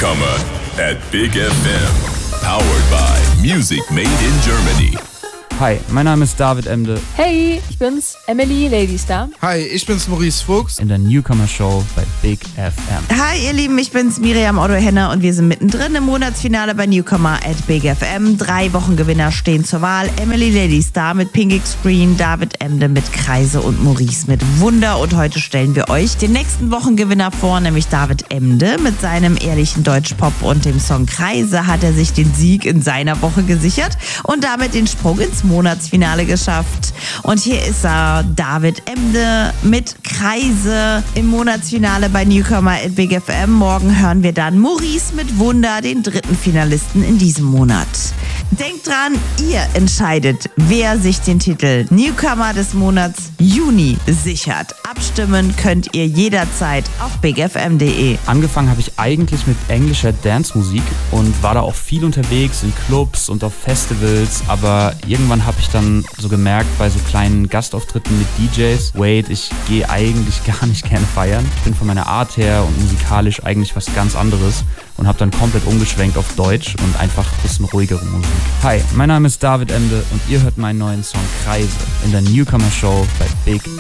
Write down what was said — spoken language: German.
Newcomer at Big FM. Powered by Music Made in Germany. Hi, mein Name ist David Emde. Hey, ich bin's, Emily Ladystar. Hi, ich bin's Maurice Fuchs. In der Newcomer Show bei Big FM. Hi ihr Lieben, ich bin's Miriam Otto-Henner und wir sind mittendrin im Monatsfinale bei Newcomer at Big FM. 3 Wochengewinner stehen zur Wahl. Emily Ladystar mit Pink Screen, David Emde mit Kreise und Maurice mit Wunder. Und heute stellen wir euch den nächsten Wochengewinner vor, nämlich David Emde. Mit seinem ehrlichen Deutschpop und dem Song Kreise hat er sich den Sieg in seiner Woche gesichert und damit den Sprung ins Monatsfinale geschafft. Und hier ist er, David Emde mit Kreise im Monatsfinale bei Newcomer at Big FM. Morgen hören wir dann Maurice mit Wunder, den 3. Finalisten in diesem Monat. Denkt dran, ihr entscheidet, wer sich den Titel Newcomer des Monats Juni sichert. Abstimmen könnt ihr jederzeit auf bigfm.de. Angefangen habe ich eigentlich mit englischer Dance-Musik und war da auch viel unterwegs in Clubs und auf Festivals, aber irgendwann habe ich dann so gemerkt bei so kleinen Gastauftritten mit DJs, wait, ich gehe eigentlich gar nicht gerne feiern. Ich bin von meiner Art her und musikalisch eigentlich was ganz anderes und habe dann komplett umgeschwenkt auf Deutsch und einfach ein bisschen ruhigere Musik. Hi, mein Name ist David Emde und ihr hört meinen neuen Song Kreise in der Newcomer Show bei Big